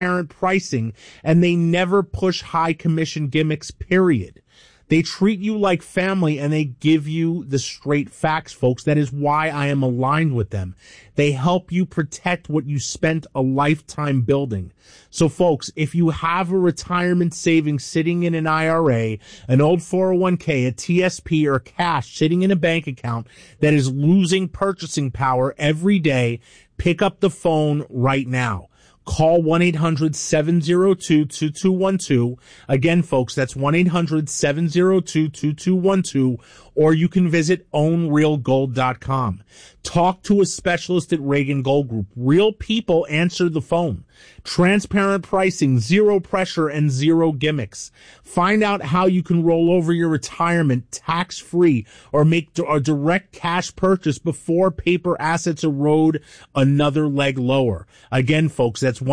pricing, and they never push high commission gimmicks, period. They treat you like family and they give you the straight facts, folks. That is why I am aligned with them. They help you protect what you spent a lifetime building. So folks, if you have a retirement savings sitting in an IRA, an old 401k, a TSP, or cash sitting in a bank account that is losing purchasing power every day, pick up the phone right now. Call 1-800-702-2212. Again, folks, that's 1-800-702-2212, or you can visit ownrealgold.com. Talk to a specialist at Reagan Gold Group. Real people answer the phone. Transparent pricing, zero pressure, and zero gimmicks. Find out how you can roll over your retirement tax-free or make a direct cash purchase before paper assets erode another leg lower. Again, folks, that's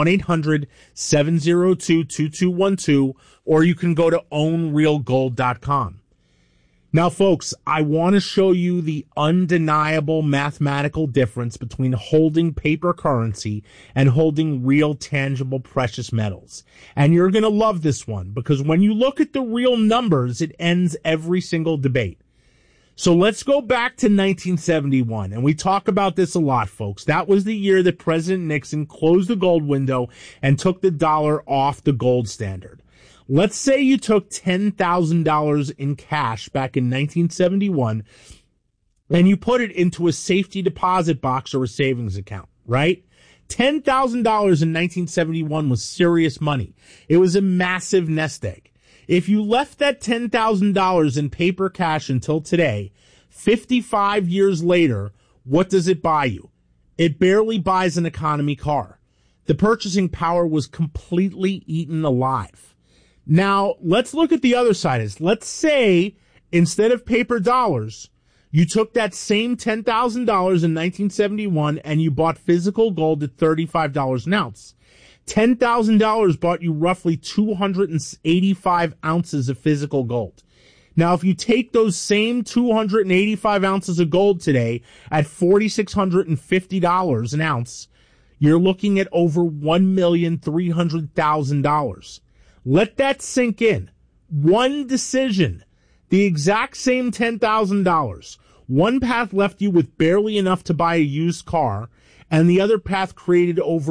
1-800-702-2212, or you can go to ownrealgold.com. Now, folks, I want to show you the undeniable mathematical difference between holding paper currency and holding real, tangible, precious metals. And you're going to love this one, because when you look at the real numbers, it ends every single debate. So let's go back to 1971, and we talk about this a lot, folks. That was the year that President Nixon closed the gold window and took the dollar off the gold standard. Let's say you took $10,000 in cash back in 1971 and you put it into a safety deposit box or a savings account, right? $10,000 in 1971 was serious money. It was a massive nest egg. If you left that $10,000 in paper cash until today, 55 years later, what does it buy you? It barely buys an economy car. The purchasing power was completely eaten alive. Now, let's look at the other side. Let's say, instead of paper dollars, you took that same $10,000 in 1971 and you bought physical gold at $35 an ounce. $10,000 bought you roughly 285 ounces of physical gold. Now, if you take those same 285 ounces of gold today at $4,650 an ounce, you're looking at over $1,300,000. Let that sink in. One decision, the exact same $10,000. One path left you with barely enough to buy a used car, and the other path created over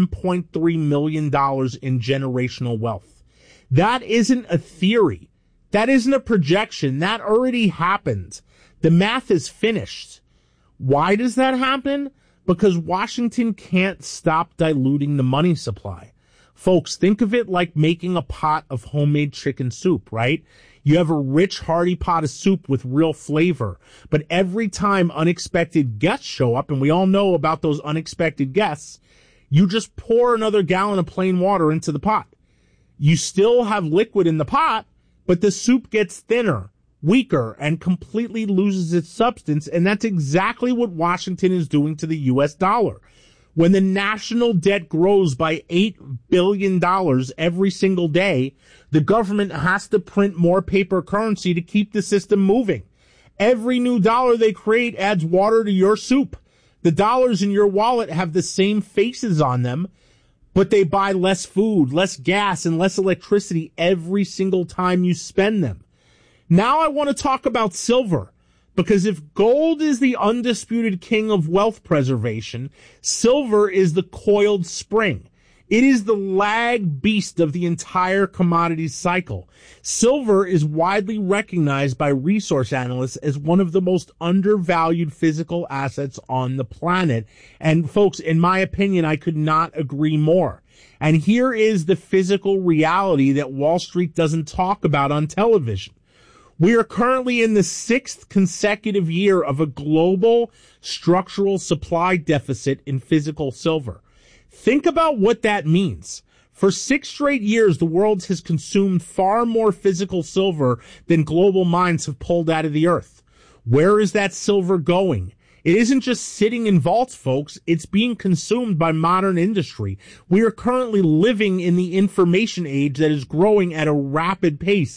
$1.3 million in generational wealth. That isn't a theory. That isn't a projection. That already happened. The math is finished. Why does that happen? Because Washington can't stop diluting the money supply. Folks, think of it like making a pot of homemade chicken soup, right? You have a rich, hearty pot of soup with real flavor. But every time unexpected guests show up, and we all know about those unexpected guests, you just pour another gallon of plain water into the pot. You still have liquid in the pot, but the soup gets thinner, weaker, and completely loses its substance. And that's exactly what Washington is doing to the U.S. dollar. When the national debt grows by $8 billion every single day, the government has to print more paper currency to keep the system moving. Every new dollar they create adds water to your soup. The dollars in your wallet have the same faces on them, but they buy less food, less gas, and less electricity every single time you spend them. Now I want to talk about silver. Because if gold is the undisputed king of wealth preservation, silver is the coiled spring. It is the lag beast of the entire commodities cycle. Silver is widely recognized by resource analysts as one of the most undervalued physical assets on the planet. And folks, in my opinion, I could not agree more. And here is the physical reality that Wall Street doesn't talk about on television. We are currently in the 6th consecutive year of a global structural supply deficit in physical silver. Think about what that means. For 6 straight years, the world has consumed far more physical silver than global mines have pulled out of the earth. Where is that silver going? It isn't just sitting in vaults, folks. It's being consumed by modern industry. We are currently living in the information age that is growing at a rapid pace.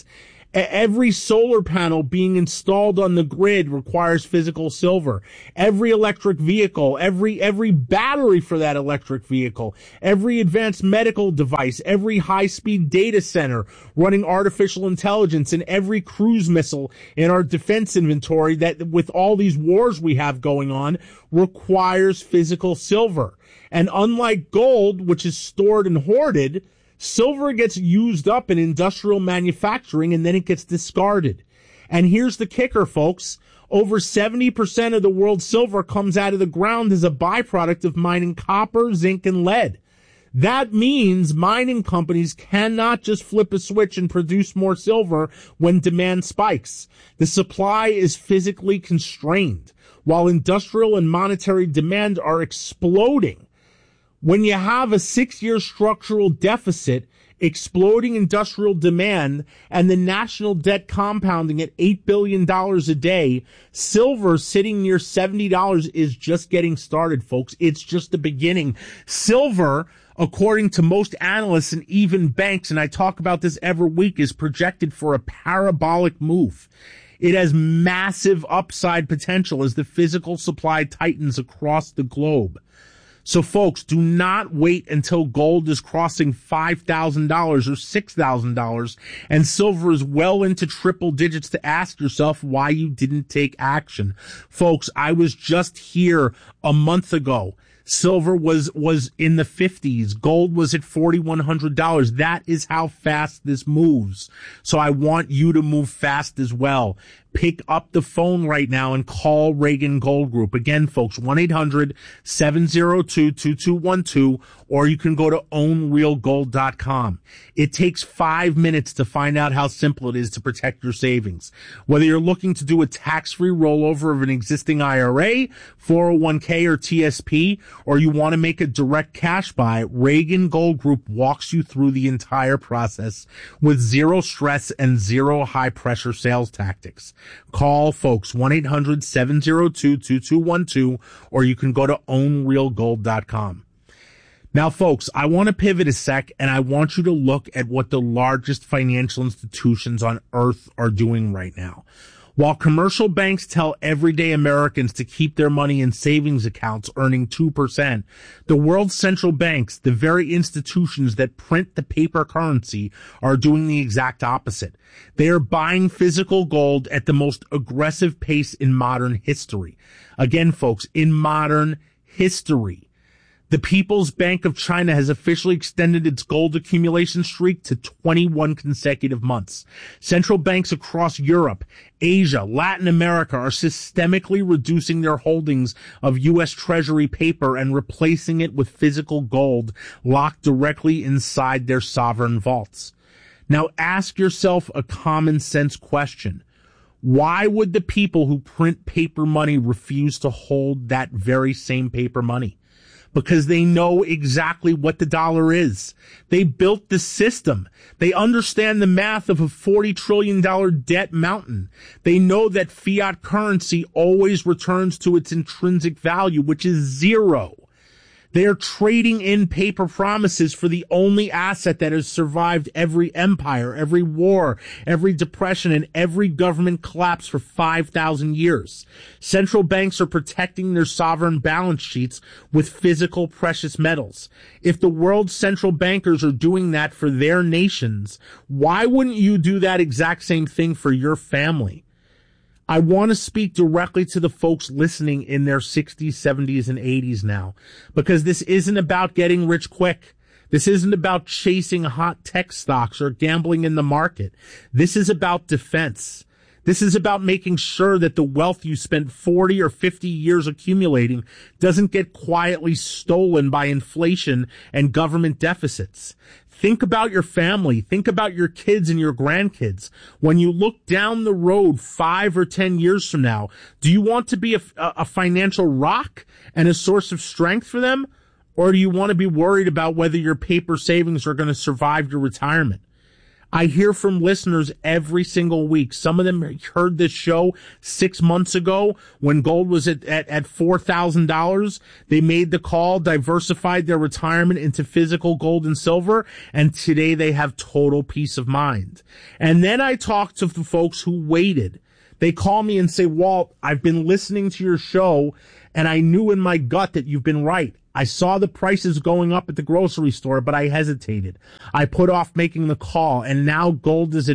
Every solar panel being installed on the grid requires physical silver. Every electric vehicle, every battery for that electric vehicle, every advanced medical device, every high-speed data center running artificial intelligence, and every cruise missile in our defense inventory that with all these wars we have going on requires physical silver. And unlike gold, which is stored and hoarded, silver gets used up in industrial manufacturing and then it gets discarded. And here's the kicker, folks. Over 70% of the world's silver comes out of the ground as a byproduct of mining copper, zinc, and lead. That means mining companies cannot just flip a switch and produce more silver when demand spikes. The supply is physically constrained, while industrial and monetary demand are exploding. When you have a 6-year structural deficit, exploding industrial demand, and the national debt compounding at $8 billion a day, silver sitting near $70 is just getting started, folks. It's just the beginning. Silver, according to most analysts and even banks, and I talk about this every week, is projected for a parabolic move. It has massive upside potential as the physical supply tightens across the globe. So folks, do not wait until gold is crossing $5,000 or $6,000 and silver is well into triple digits to ask yourself why you didn't take action. Folks, I was just here a month ago. Silver was in the 50s. Gold was at $4,100. That is how fast this moves. So I want you to move fast as well. Pick up the phone right now and call Reagan Gold Group. Again, folks, 1-800-702-2212, or you can go to ownrealgold.com. It takes 5 minutes to find out how simple it is to protect your savings. Whether you're looking to do a tax-free rollover of an existing IRA, 401k, or TSP, or you want to make a direct cash buy, Reagan Gold Group walks you through the entire process with zero stress and zero high-pressure sales tactics. Call, folks, 1-800-702-2212, or you can go to ownrealgold.com. Now, folks, I want to pivot a sec, and I want you to look at what the largest financial institutions on earth are doing right now. While commercial banks tell everyday Americans to keep their money in savings accounts earning 2%, the world's central banks, the very institutions that print the paper currency, are doing the exact opposite. They are buying physical gold at the most aggressive pace in modern history. Again, folks, in modern history. The People's Bank of China has officially extended its gold accumulation streak to 21 consecutive months. Central banks across Europe, Asia, Latin America are systemically reducing their holdings of U.S. Treasury paper and replacing it with physical gold locked directly inside their sovereign vaults. Now ask yourself a common sense question. Why would the people who print paper money refuse to hold that very same paper money? Because they know exactly what the dollar is. They built the system. They understand the math of a $40 trillion debt mountain. They know that fiat currency always returns to its intrinsic value, which is zero. They are trading in paper promises for the only asset that has survived every empire, every war, every depression, and every government collapse for 5,000 years. Central banks are protecting their sovereign balance sheets with physical precious metals. If the world's central bankers are doing that for their nations, why wouldn't you do that exact same thing for your family? I want to speak directly to the folks listening in their 60s, 70s, and 80s now, because this isn't about getting rich quick. This isn't about chasing hot tech stocks or gambling in the market. This is about defense. This is about making sure that the wealth you spent 40 or 50 years accumulating doesn't get quietly stolen by inflation and government deficits. Think about your family. Think about your kids and your grandkids. When you look down the road 5 or 10 years from now, do you want to be a financial rock and a source of strength for them? Or do you want to be worried about whether your paper savings are going to survive your retirement? I hear from listeners every single week. Some of them heard this show 6 months ago when gold was at $4,000. They made the call, diversified their retirement into physical gold and silver, and today they have total peace of mind. And then I talk to the folks who waited. They call me and say, Walt, I've been listening to your show, and I knew in my gut that you've been right. I saw the prices going up at the grocery store, but I hesitated. I put off making the call, and now gold is at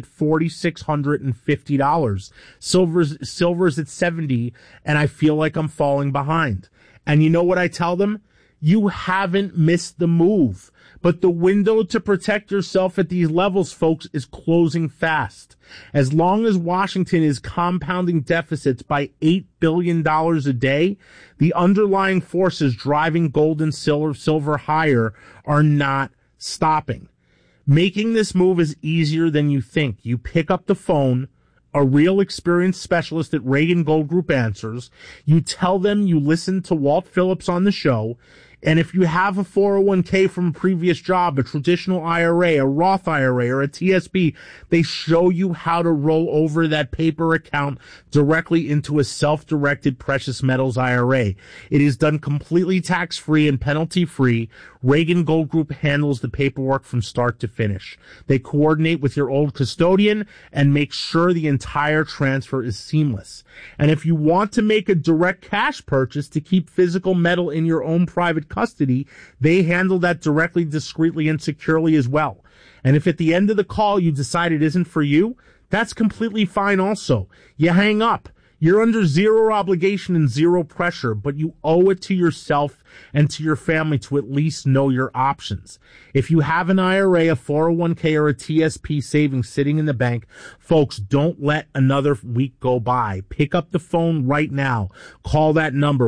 $4,650. Silver's at $70, and I feel like I'm falling behind. And you know what I tell them? You haven't missed the move. But the window to protect yourself at these levels, folks, is closing fast. As long as Washington is compounding deficits by $8 billion a day, the underlying forces driving gold and silver higher are not stopping. Making this move is easier than you think. You pick up the phone, a real experienced specialist at Reagan Gold Group answers, you tell them you listened to Walt Phillips on the show, and if you have a 401k from a previous job, a traditional IRA, a Roth IRA, or a TSP, they show you how to roll over that paper account directly into a self-directed precious metals IRA. It is done completely tax-free and penalty-free. Reagan Gold Group handles the paperwork from start to finish. They coordinate with your old custodian and make sure the entire transfer is seamless. And if you want to make a direct cash purchase to keep physical metal in your own private custody, they handle that directly, discreetly, and securely as well. And if at the end of the call you decide it isn't for you, that's completely fine also. You hang up. You're under zero obligation and zero pressure, but you owe it to yourself and to your family to at least know your options. If you have an IRA, a 401k, or a TSP savings sitting in the bank, folks, don't let another week go by. Pick up the phone right now. Call that number,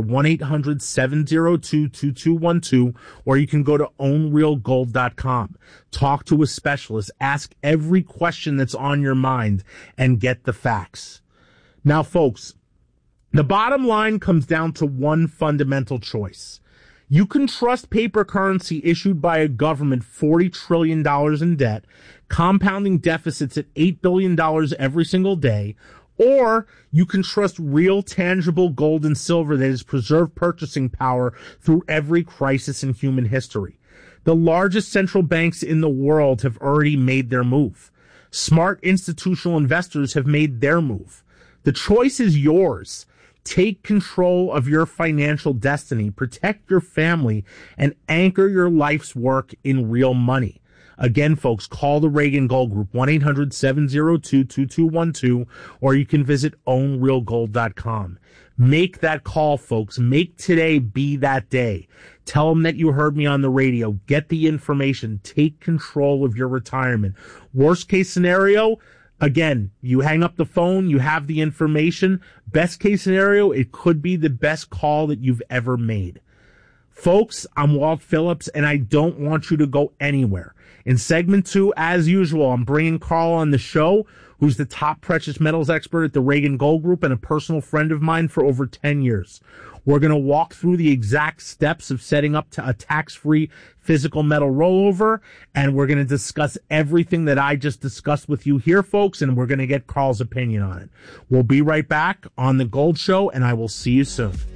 1-800-702-2212, or you can go to ownrealgold.com. Talk to a specialist. Ask every question that's on your mind and get the facts. Now, folks, the bottom line comes down to one fundamental choice. You can trust paper currency issued by a government $40 trillion in debt, compounding deficits at $8 billion every single day, or you can trust real tangible gold and silver that has preserved purchasing power through every crisis in human history. The largest central banks in the world have already made their move. Smart institutional investors have made their move. The choice is yours. Take control of your financial destiny, protect your family, and anchor your life's work in real money. Again, folks, call the Reagan Gold Group, 1-800-702-2212, or you can visit ownrealgold.com. Make that call, folks. Make today be that day. Tell them that you heard me on the radio. Get the information. Take control of your retirement. Worst case scenario, again, you hang up the phone, you have the information. Best case scenario, it could be the best call that you've ever made. Folks, I'm Walt Phillips, and I don't want you to go anywhere. In segment 2, as usual, I'm bringing Carl on the show, who's the top precious metals expert at the Reagan Gold Group and a personal friend of mine for over 10 years. We're going to walk through the exact steps of setting up a tax-free physical metal rollover, and we're going to discuss everything that I just discussed with you here, folks, and we're going to get Carl's opinion on it. We'll be right back on The Gold Show, and I will see you soon.